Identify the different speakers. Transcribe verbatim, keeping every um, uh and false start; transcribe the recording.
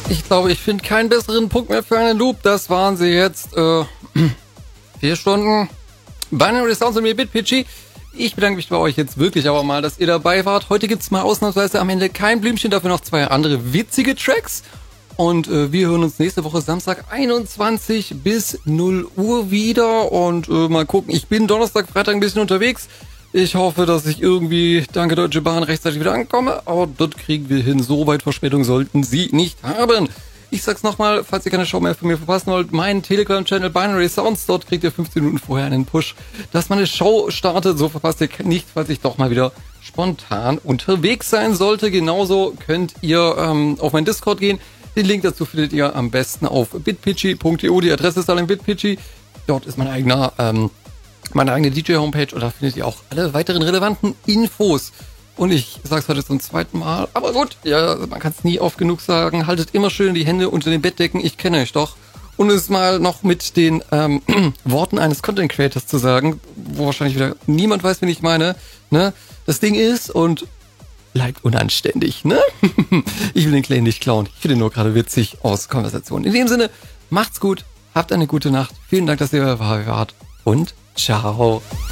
Speaker 1: Ich glaube, ich finde keinen besseren Punkt mehr für einen Loop. Das waren sie jetzt, äh, vier Stunden. Binary Sounds und mir BitPitchy. Ich bedanke mich bei euch jetzt wirklich aber mal, dass ihr dabei wart. Heute gibt's mal ausnahmsweise am Ende kein Blümchen, dafür noch zwei andere witzige Tracks. Und äh, wir hören uns nächste Woche Samstag einundzwanzig bis null Uhr wieder. Und äh, mal gucken, ich bin Donnerstag, Freitag ein bisschen unterwegs. Ich hoffe, dass ich irgendwie, danke Deutsche Bahn, rechtzeitig wieder ankomme. Aber das kriegen wir hin. So weit Verspätung sollten Sie nicht haben. Ich sag's nochmal, falls ihr keine Show mehr von mir verpassen wollt, mein Telegram-Channel Binary Sounds, dort kriegt ihr fünfzehn Minuten vorher einen Push, dass meine Show startet. So verpasst ihr nicht, falls ich doch mal wieder spontan unterwegs sein sollte. Genauso könnt ihr ähm, auf meinen Discord gehen. Den Link dazu findet ihr am besten auf bitpitchy punkt de. Die Adresse ist dann in bitpitchy. Dort ist mein eigener, ähm, meine eigene D J-Homepage und da findet ihr auch alle weiteren relevanten Infos. Und ich sag's heute zum zweiten Mal, aber gut, ja, man kann es nie oft genug sagen. Haltet immer schön die Hände unter den Bettdecken, ich kenne euch doch. Und es mal noch mit den ähm, Worten eines Content Creators zu sagen, wo wahrscheinlich wieder niemand weiß, wen ich meine. Ne? Das Ding ist und bleibt unanständig, ne? Ich will den Claim nicht klauen. Ich finde ihn nur gerade witzig aus Konversationen. In dem Sinne, macht's gut, habt eine gute Nacht. Vielen Dank, dass ihr dabei wart und ciao.